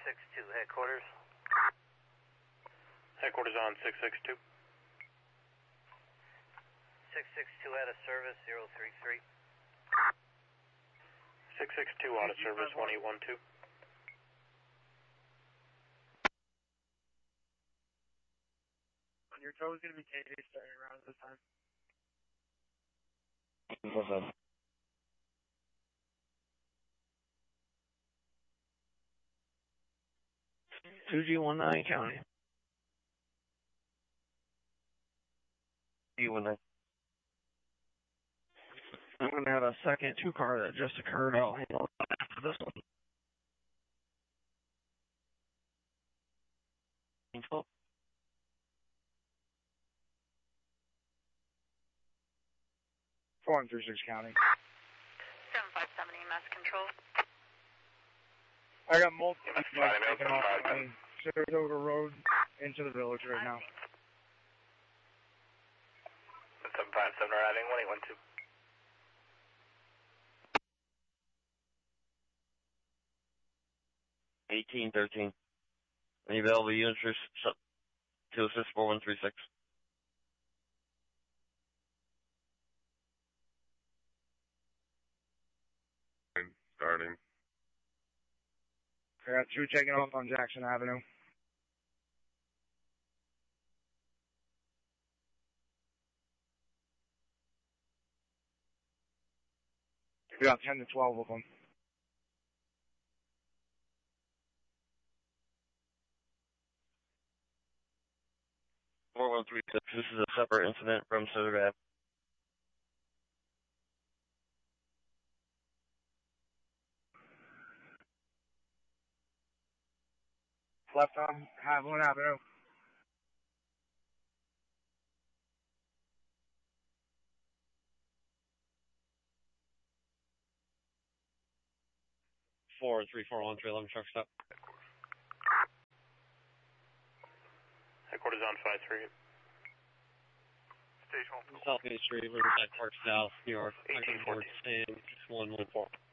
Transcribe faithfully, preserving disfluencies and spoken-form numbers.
six two, headquarters. Headquarters on six six two. six six two out of service, zero three three. six six two out of service, one eight one two. On your toes, going to be K D starting around this time. What's up? two G one nine County. two G one nine. I'm going to have a second two car that just occurred. I'll handle it after this one. four one three six County. seven five seven E M S control. I got multiple smokes taken off on Saratoga Road into the village right now. seven five seven routing, one eight one two. eighteen thirteen. Any available units to assist four one three six. Starting. I got two taking off on Jackson Avenue. We got ten to twelve of them. four one three six, this is a separate incident from Cedar Ave. Left on Haviland Avenue. four three four one three eleven truck stop. Headquarters on five three. Southeast Street, Riverside Park South, New York. eighteen fourteen. one one four.